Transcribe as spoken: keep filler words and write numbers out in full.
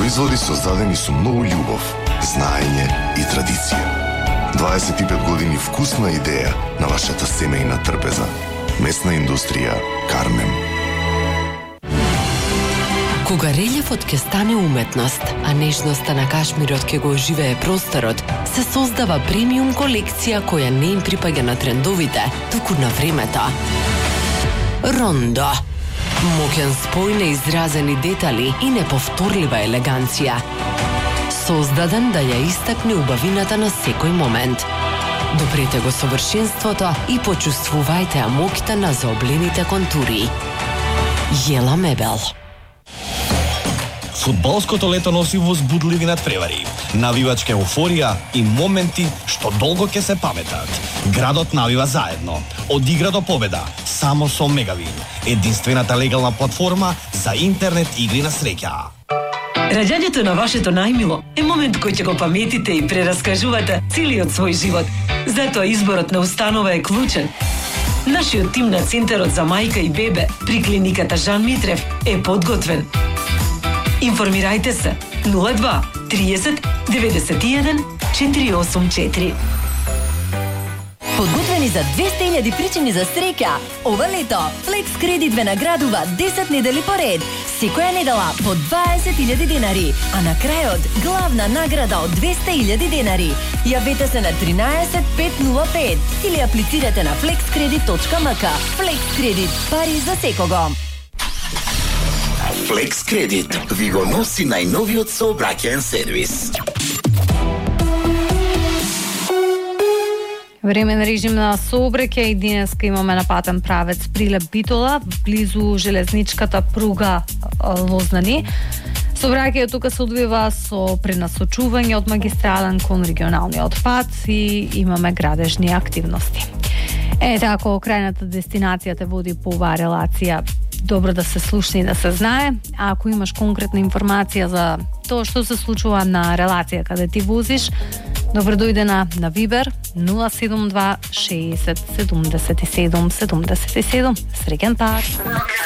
Производи создадени со многу љубов, знаење и традиција. дваесет и пет години вкусна идеја на вашата семејна трпеза. Месна индустрија Кармен. Кога релјефот ќе стане уметност, а нежноста на кашмирот ќе го оживее просторот, се создава премиум колекција која не им припаѓа на трендовите, туку на времето. Рондо. Моќен спој на изразени детали и неповторлива елеганција. Создаден да ја истакне убавината на секој момент. Допрете го совршенството и почувствувајте амоките на заоблените контури. Јела мебел. Фудбалското лето носи возбудливи надпревари, навивачка еуфорија и моменти што долго ќе се паметат. Градот навива заедно, од игра до победа, само со Мегавин, единствената легална платформа за интернет игри на среќа. Раѓањето на вашето најмило е момент кој ќе го паметите и прераскажувате целиот свој живот. Затоа изборот на установа е клучен. Нашиот тим на Центарот за мајка и бебе при клиниката Жан Митрев е подготвен. Информирајте се нула два тридесет деветдесет и еден четири осум четири. Подготвени за двесте илјади причини за среќа. Ова лето Флекс Кредит ве наградува десет недели поред. Секоја недела по дваесет илјади денари, а на крајот главна награда од двесте илјади денари. Јавете се на тринаесет пет нула пет или аплицирате на флекс кредит точка ем ка. Флекс Кредит, пари за секого. Флекс Кредит ви го носи најновиот сообраќаен сервис. Времен режим на сообраќај и денеска имаме на патен правец Прилеп Битола, близу железничката пруга Лознани. Сообраќајот тука се одвива со пренасочување од магистрален кон регионалниот пат и имаме градежни активности. Е, тако, крајната дестинација те води по оваа релација. Добро да се слушне и да се знае. А ако имаш конкретна информација за тоа што се случува на релација каде ти возиш, добро дојде на, на Вибер нула седум два шеесет седумдесет и седум седумдесет и седум. Среќен пат!